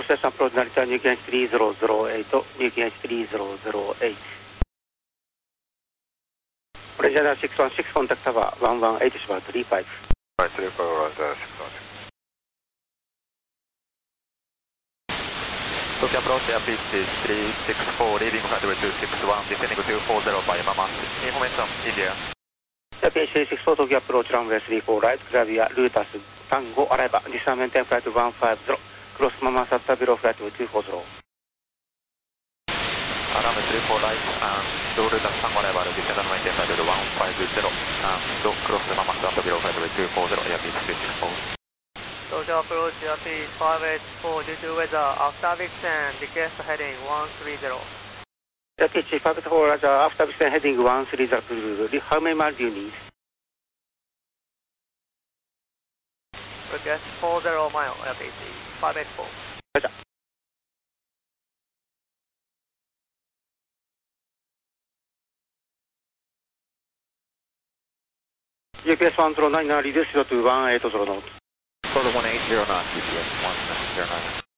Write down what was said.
Express approach Narita, New KH 3008, New KH 3008. Orange 616, contact tower 118 Shibata 35. Right, 35, Orange 616. Tokyo approach, Airbus 364, leaving runway 261, descending 2405, Mama. Information, India. Airbus 364, Tokyo approach, runway 34 right, Xavier, Lutas, Tango, Arriva, dismount and flight 150, cross Mama Sata below flight 240. Runway 34 right, and Lutas Tango Arriva, descend and maintain flight 150, and cross Mama Sata below flight 240, Airbus 364. Tokyo approach, Airbus 584, due to weather, after Vixen, request heading 130. Airbus 584, after Vixen heading 130, how many miles do you need? Request 40 mile, Airbus 584. Roger. GPS 109, reduce to 180 knots. Total 180 knots, GPS 109.